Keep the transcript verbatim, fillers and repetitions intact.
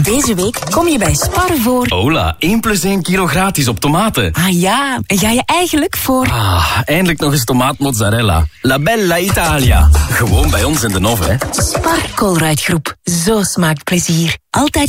Deze week kom je bij Spar voor... Hola, één plus één kilo gratis op tomaten. Ah ja, en ga je eigenlijk voor... Ah, eindelijk nog eens tomaatmozzarella. La bella Italia. Gewoon bij ons in de Nov, hè. Spar Colruyt Groep. Zo smaakt plezier. Altijd